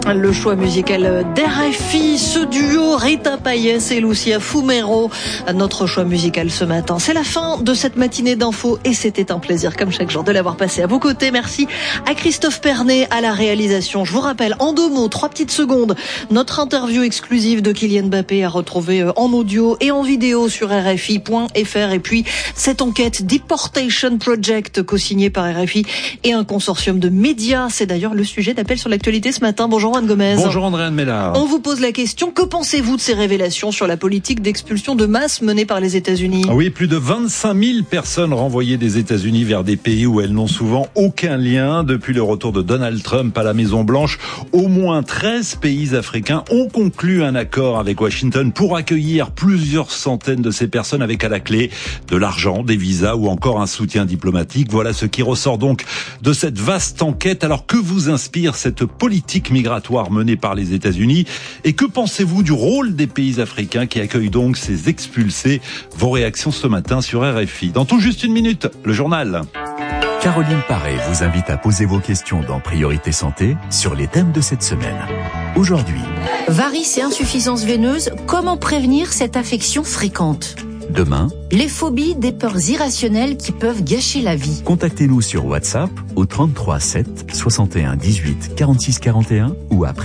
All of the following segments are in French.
Le choix musical d'RFI, ce duo Rita Payés et Lucia Fumero, notre choix musical ce matin. C'est la fin de cette matinée d'infos et c'était un plaisir comme chaque jour de l'avoir passé à vos côtés. Merci à Christophe Pernet à la réalisation. Je vous rappelle en 2 mots, 3 petites secondes, notre interview exclusive de Kylian Mbappé à retrouver en audio et en vidéo sur RFI.fr et puis cette enquête Deportation Project co-signée par RFI et un consortium de médias. C'est d'ailleurs le sujet d'appel sur l'actualité ce matin. Bonjour Juan Gomez. Bonjour Andréane Mélard. On vous pose la question, que pensez-vous de ces révélations sur la politique d'expulsion de masse menée par les États-Unis ? Oui, plus de 25 000 personnes renvoyées des États-Unis vers des pays où elles n'ont souvent aucun lien. Depuis le retour de Donald Trump à la Maison-Blanche, au moins 13 pays africains ont conclu un accord avec Washington pour accueillir plusieurs centaines de ces personnes avec à la clé de l'argent, des visas ou encore un soutien diplomatique. Voilà ce qui ressort donc de cette vaste enquête. Alors que vous inspire cette politique migratoire menée par les États-Unis et que pensez-vous du rôle des pays africains qui accueillent donc ces expulsés ? Vos réactions ce matin sur RFI. Dans tout juste 1 minute, le journal. Caroline Paré vous invite à poser vos questions dans Priorité Santé sur les thèmes de cette semaine. Aujourd'hui, varices et insuffisance veineuse, comment prévenir cette affection fréquente ? Demain, les phobies, des peurs irrationnelles qui peuvent gâcher la vie. Contactez-nous sur WhatsApp au 33 7 61 18 46 41 ou à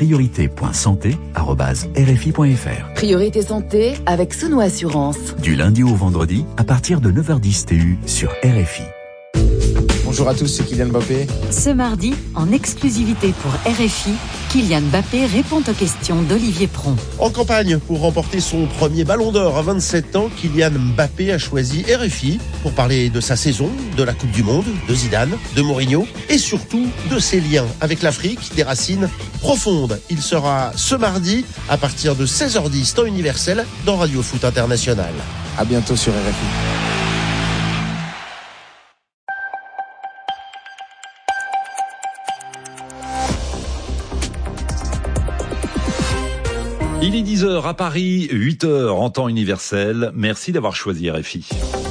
priorité.santé@rfi.fr. Priorité Santé avec Souno Assurance. Du lundi au vendredi à partir de 9h10 TU sur RFI. Bonjour à tous, c'est Kylian Mbappé. Ce mardi, en exclusivité pour RFI, Kylian Mbappé répond aux questions d'Olivier Pron. En campagne pour remporter son premier ballon d'or à 27 ans, Kylian Mbappé a choisi RFI pour parler de sa saison, de la Coupe du Monde, de Zidane, de Mourinho et surtout de ses liens avec l'Afrique, des racines profondes. Il sera ce mardi à partir de 16h10 temps universel dans Radio Foot International. À bientôt sur RFI. Il est 10h à Paris, 8h en temps universel. Merci d'avoir choisi RFI.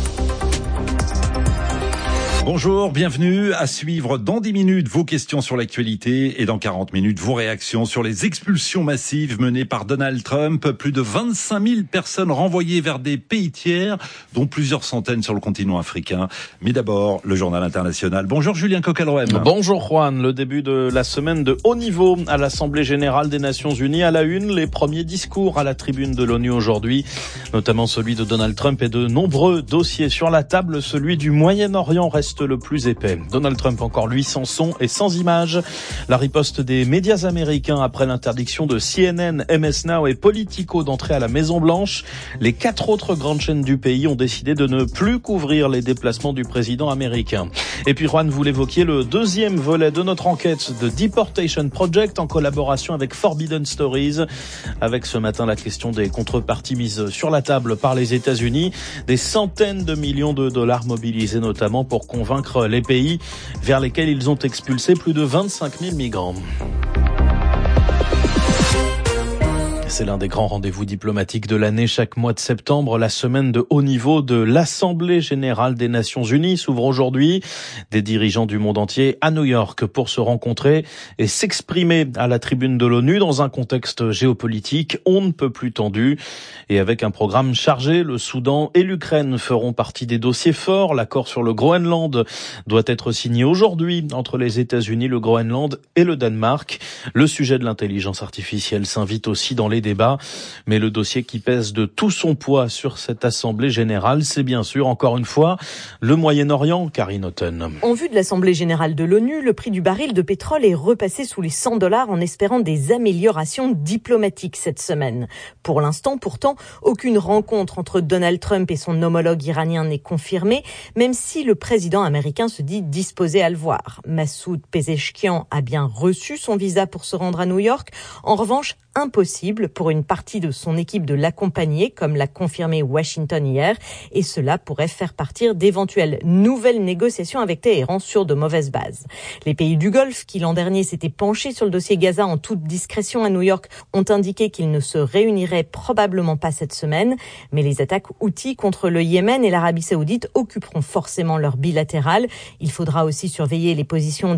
Bonjour, bienvenue. À suivre dans 10 minutes vos questions sur l'actualité et dans 40 minutes vos réactions sur les expulsions massives menées par Donald Trump. Plus de 25 000 personnes renvoyées vers des pays tiers, dont plusieurs centaines sur le continent africain. Mais d'abord, le journal international. Bonjour Julien Coquelroem. Bonjour Juan. Le début de la semaine de haut niveau à l'Assemblée générale des Nations Unies. À la une, les premiers discours à la tribune de l'ONU aujourd'hui, notamment celui de Donald Trump et de nombreux dossiers sur la table. Celui du Moyen-Orient reste le plus épais. Donald Trump encore lui sans son et sans image. La riposte des médias américains après l'interdiction de CNN, MS Now et Politico d'entrer à la Maison-Blanche. Les 4 autres grandes chaînes du pays ont décidé de ne plus couvrir les déplacements du président américain. Et puis Juan, vous l'évoquiez, le deuxième volet de notre enquête de Deportation Project en collaboration avec Forbidden Stories. Avec ce matin la question des contreparties mises sur la table par les États-Unis. Des centaines de millions de dollars mobilisés notamment pour convaincre les pays vers lesquels ils ont expulsé plus de 25 000 migrants. C'est l'un des grands rendez-vous diplomatiques de l'année. Chaque mois de septembre, la semaine de haut niveau de l'Assemblée générale des Nations unies s'ouvre aujourd'hui. Des dirigeants du monde entier à New York pour se rencontrer et s'exprimer à la tribune de l'ONU dans un contexte géopolitique on ne peut plus tendu. Et avec un programme chargé, le Soudan et l'Ukraine feront partie des dossiers forts. L'accord sur le Groenland doit être signé aujourd'hui entre les États-Unis, le Groenland et le Danemark. Le sujet de l'intelligence artificielle s'invite aussi dans les débats, mais le dossier qui pèse de tout son poids sur cette Assemblée générale, c'est bien sûr, encore une fois, le Moyen-Orient, Karine Houghton. En vue de l'Assemblée générale de l'ONU, le prix du baril de pétrole est repassé sous les $100 en espérant des améliorations diplomatiques cette semaine. Pour l'instant, pourtant, aucune rencontre entre Donald Trump et son homologue iranien n'est confirmée, même si le président américain se dit disposé à le voir. Massoud Pezeshkian a bien reçu son visa pour se rendre à New York. En revanche, impossible pour une partie de son équipe de l'accompagner, comme l'a confirmé Washington hier, et cela pourrait faire partir d'éventuelles nouvelles négociations avec Téhéran sur de mauvaises bases. Les pays du Golfe, qui l'an dernier s'étaient penchés sur le dossier Gaza en toute discrétion à New York, ont indiqué qu'ils ne se réuniraient probablement pas cette semaine, mais les attaques Houthis contre le Yémen et l'Arabie Saoudite occuperont forcément leur bilatéral. Il faudra aussi surveiller les positions